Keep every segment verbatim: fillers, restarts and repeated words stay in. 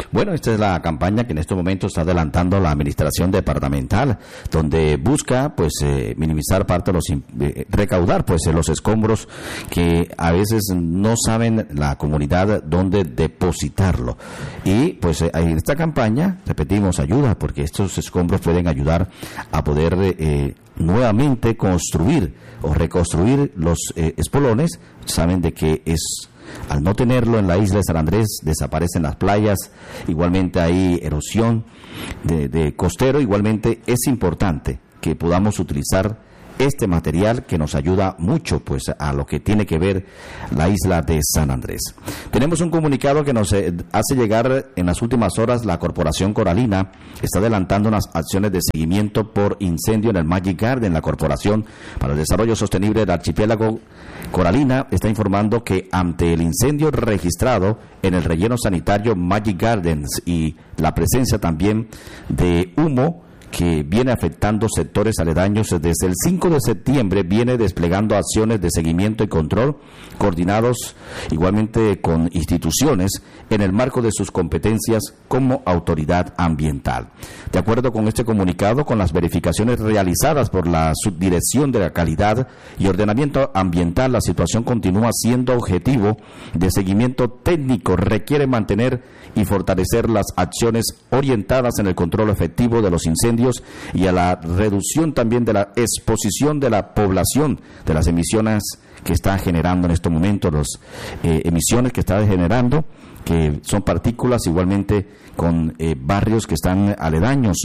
Bueno, esta es la campaña que en este momento está adelantando la administración departamental, donde busca pues eh, minimizar parte de los, eh, recaudar pues eh, los escombros que a veces no saben la comunidad dónde depositarlo. Y pues eh, en esta campaña, repetimos, ayuda, porque estos escombros pueden ayudar a poder eh, nuevamente construir o reconstruir los eh, espolones. Saben de que es, al no tenerlo en la isla de San Andrés, desaparecen las playas, igualmente hay erosión de, de costero, igualmente es importante que podamos utilizar este material que nos ayuda mucho pues a lo que tiene que ver la isla de San Andrés. Tenemos un comunicado que nos eh, hace llegar en las últimas horas. La Corporación Coralina está adelantando unas acciones de seguimiento por incendio en el Magic Garden. La Corporación para el Desarrollo Sostenible del Archipiélago Coralina está informando que ante el incendio registrado en el relleno sanitario Magic Gardens y la presencia también de humo que viene afectando sectores aledaños, desde el cinco de septiembre viene desplegando acciones de seguimiento y control coordinados igualmente con instituciones en el marco de sus competencias como autoridad ambiental. De acuerdo con este comunicado, con las verificaciones realizadas por la Subdirección de la Calidad y Ordenamiento Ambiental, la situación continúa siendo objetivo de seguimiento técnico. Requiere mantener y fortalecer las acciones orientadas en el control efectivo de los incendios y a la reducción también de la exposición de la población de las emisiones que está generando en estos momentos, las eh, emisiones que está generando, que son partículas igualmente con eh, barrios que están aledaños.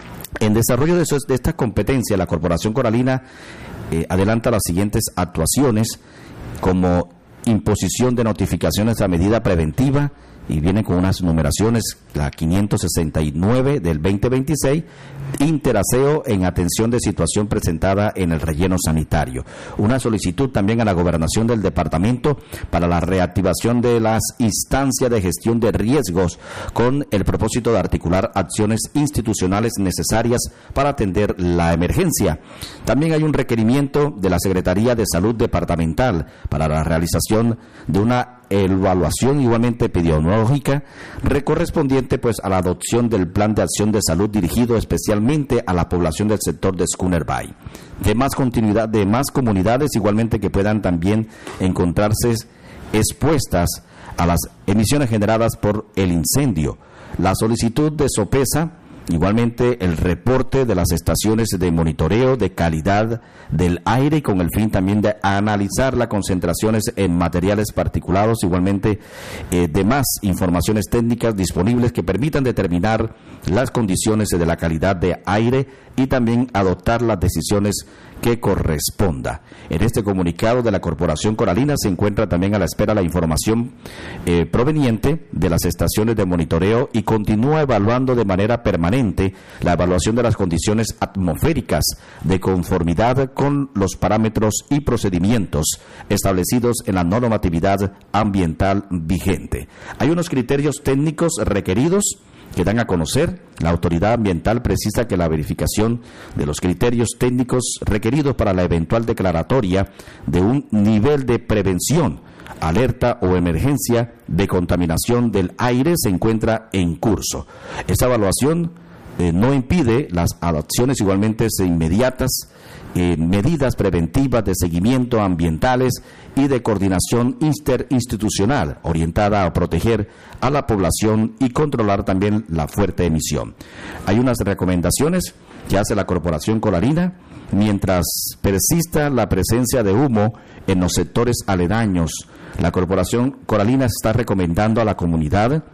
En desarrollo de, eso, de esta competencia, la Corporación Coralina eh, adelanta las siguientes actuaciones, como imposición de notificaciones a medida preventiva, y viene con unas numeraciones, la quinientos sesenta y nueve del veinte veintiséis, interaseo en atención de situación presentada en el relleno sanitario. Una solicitud también a la gobernación del departamento para la reactivación de las instancias de gestión de riesgos con el propósito de articular acciones institucionales necesarias para atender la emergencia. También hay un requerimiento de la Secretaría de Salud Departamental para la realización de una evaluación igualmente epidemiológica correspondiente pues a la adopción del plan de acción de salud dirigido especialmente a la población del sector de Schooner Bay, de más continuidad, de más comunidades igualmente que puedan también encontrarse expuestas a las emisiones generadas por el incendio. La solicitud de SOPESA, igualmente el reporte de las estaciones de monitoreo de calidad del aire, con el fin también de analizar las concentraciones en materiales particulados, igualmente eh, demás informaciones técnicas disponibles que permitan determinar las condiciones de la calidad de aire y también adoptar las decisiones que corresponda. En este comunicado de la Corporación Coralina se encuentra también a la espera la información eh, proveniente de las estaciones de monitoreo y continúa evaluando de manera permanente la evaluación de las condiciones atmosféricas de conformidad con los parámetros y procedimientos establecidos en la normatividad ambiental vigente. Hay unos criterios técnicos requeridos que dan a conocer. La autoridad ambiental precisa que la verificación de los criterios técnicos requeridos para la eventual declaratoria de un nivel de prevención, alerta o emergencia de contaminación del aire se encuentra en curso. Esa evaluación eh, no impide las acciones igualmente inmediatas, eh, medidas preventivas de seguimiento ambientales y de coordinación interinstitucional orientada a proteger a la población y controlar también la fuerte emisión. Hay unas recomendaciones que hace la Corporación Coralina. Mientras persista la presencia de humo en los sectores aledaños, la Corporación Coralina está recomendando a la comunidad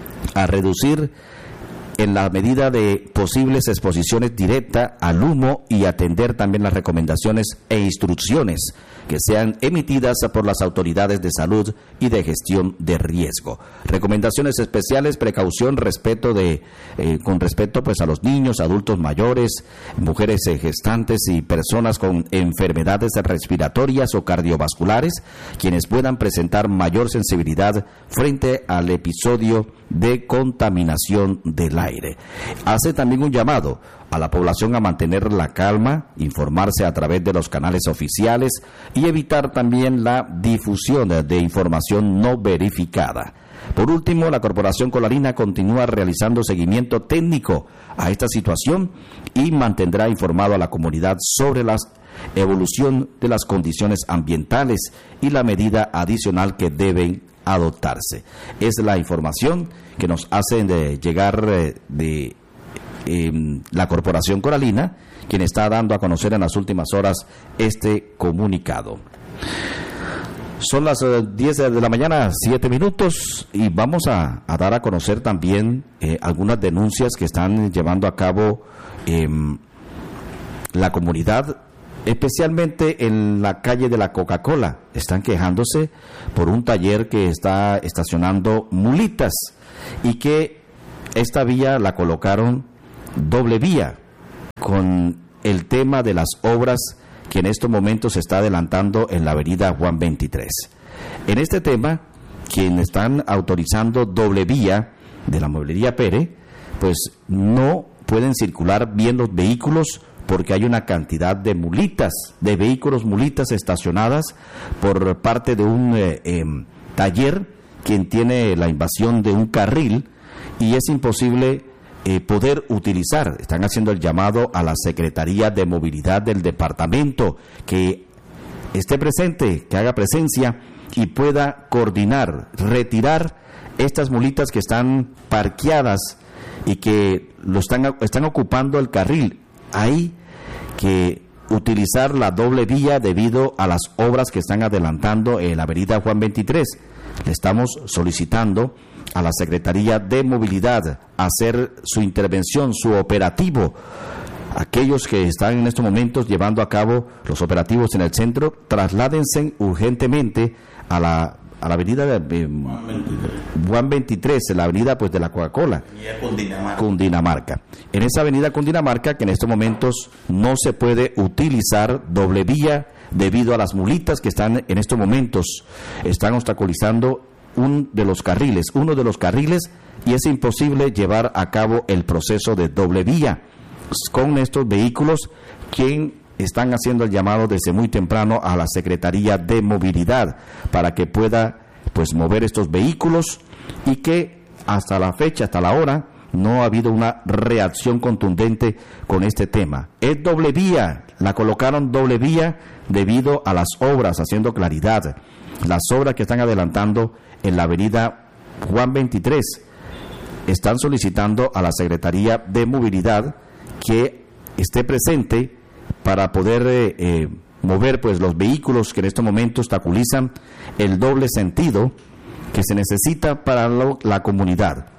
a reducir en la medida de posibles exposiciones directas al humo y atender también las recomendaciones e instrucciones que sean emitidas por las autoridades de salud y de gestión de riesgo. Recomendaciones especiales, precaución, respeto de, eh, con respecto pues a los niños, adultos mayores, mujeres eh, gestantes y personas con enfermedades respiratorias o cardiovasculares, quienes puedan presentar mayor sensibilidad frente al episodio de contaminación del aire. Hace también un llamado a la población a mantener la calma, informarse a través de los canales oficiales y evitar también la difusión de información no verificada. Por último, la Corporación Colarina continúa realizando seguimiento técnico a esta situación y mantendrá informado a la comunidad sobre la evolución de las condiciones ambientales y la medida adicional que deben adoptarse. Es la información que nos hacen de llegar eh, de eh, la Corporación Coralina, quien está dando a conocer en las últimas horas este comunicado. Son las diez de la mañana, siete minutos, y vamos a, a dar a conocer también eh, algunas denuncias que están llevando a cabo eh, la comunidad, especialmente en la calle de la Coca-Cola. Están quejándose por un taller que está estacionando mulitas y que esta vía la colocaron doble vía con el tema de las obras que en estos momentos se está adelantando en la avenida Juan veintitrés. En este tema, quienes están autorizando doble vía de la mueblería Pérez, pues no pueden circular bien los vehículos porque hay una cantidad de mulitas, de vehículos mulitas estacionadas por parte de un eh, eh, taller quien tiene la invasión de un carril y es imposible Eh, poder utilizar. Están haciendo el llamado a la Secretaría de Movilidad del departamento que esté presente, que haga presencia y pueda coordinar, retirar estas mulitas que están parqueadas y que lo están, están ocupando el carril. Hay que utilizar la doble vía debido a las obras que están adelantando en la avenida Juan veintitrés. Le estamos solicitando a la Secretaría de Movilidad hacer su intervención, su operativo. Aquellos que están en estos momentos llevando a cabo los operativos en el centro, trasládense urgentemente a la a la avenida de, eh, Juan veintitrés, la avenida pues de la Coca-Cola, Cundinamarca. Cundinamarca. En esa avenida Cundinamarca, que en estos momentos no se puede utilizar doble vía debido a las mulitas que están en estos momentos, están obstaculizando un de los carriles, uno de los carriles, y es imposible llevar a cabo el proceso de doble vía con estos vehículos, quien están haciendo el llamado desde muy temprano a la Secretaría de Movilidad para que pueda pues mover estos vehículos y que hasta la fecha, hasta la hora, no ha habido una reacción contundente con este tema. Es doble vía, la colocaron doble vía debido a las obras, haciendo claridad, las obras que están adelantando en la avenida Juan veintitrés. Están solicitando a la Secretaría de Movilidad que esté presente para poder eh, eh, mover pues los vehículos que en estos momentos obstaculizan el doble sentido que se necesita para lo, la comunidad.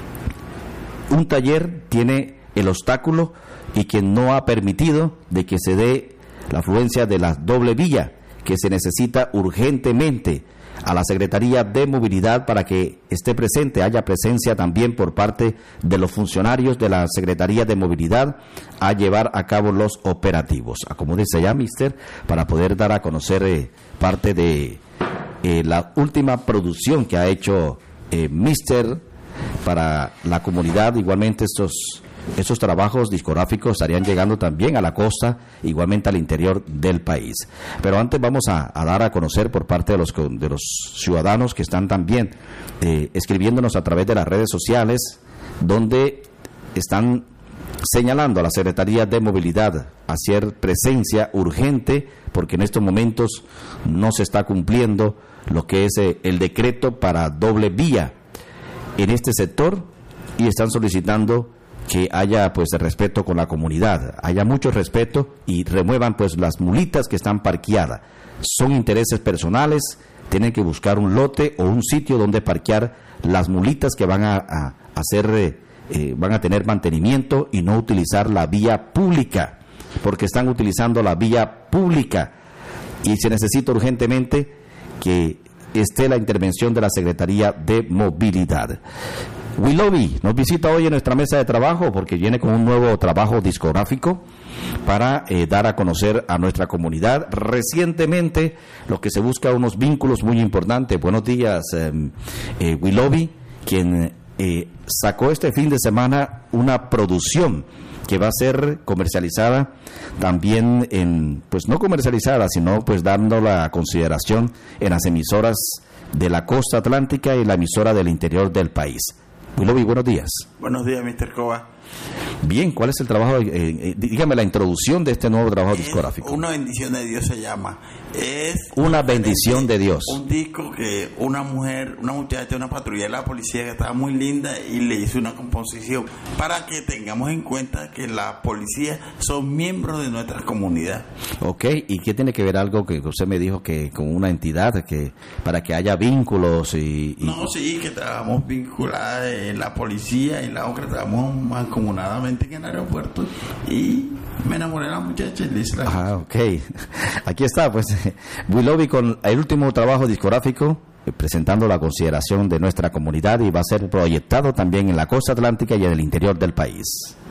Un taller tiene el obstáculo y que no ha permitido de que se dé la afluencia de la doble vía que se necesita urgentemente a la Secretaría de Movilidad para que esté presente, haya presencia también por parte de los funcionarios de la Secretaría de Movilidad a llevar a cabo los operativos. Acomódese ya, mister, para poder dar a conocer eh, parte de eh, la última producción que ha hecho eh, mister para la comunidad. Igualmente estos Esos trabajos discográficos estarían llegando también a la costa, igualmente al interior del país. Pero antes vamos a, a dar a conocer por parte de los, de los ciudadanos que están también eh, escribiéndonos a través de las redes sociales, donde están señalando a la Secretaría de Movilidad hacer presencia urgente, porque en estos momentos no se está cumpliendo lo que es eh, el decreto para doble vía en este sector, y están solicitando que haya pues respeto con la comunidad, haya mucho respeto y remuevan pues las mulitas que están parqueadas. Son intereses personales, tienen que buscar un lote o un sitio donde parquear las mulitas que van a, a hacer, eh, eh, van a tener mantenimiento y no utilizar la vía pública, porque están utilizando la vía pública y se necesita urgentemente que esté la intervención de la Secretaría de Movilidad. Willoughby nos visita hoy en nuestra mesa de trabajo porque viene con un nuevo trabajo discográfico para eh, dar a conocer a nuestra comunidad recientemente lo que se busca, unos vínculos muy importantes. Buenos días, eh, eh, Willoughby, quien eh, sacó este fin de semana una producción que va a ser comercializada también en, pues no comercializada, sino pues dando la consideración en las emisoras de la costa atlántica y la emisora del interior del país. Willoughby, buenos días. Buenos días, mister Coba. Bien, ¿cuál es el trabajo? Eh, eh, dígame la introducción de este nuevo trabajo es discográfico. Una bendición de Dios se llama. Es una bendición de Dios. Un disco que una mujer, una muchacha, una patrulla de la policía que estaba muy linda y le hizo una composición para que tengamos en cuenta que la policía son miembros de nuestra comunidad. Ok, ¿y qué tiene que ver algo que usted me dijo que con una entidad que para que haya vínculos y, y... No, sí, que trabajamos vinculadas en la policía y la otra trabajamos mancomunadamente en el aeropuerto y me enamoré de la muchacha y le hice la... Ah, ok. Aquí está, pues, Willoughby con el último trabajo discográfico, eh, presentando la consideración de nuestra comunidad y va a ser proyectado también en la costa atlántica y en el interior del país.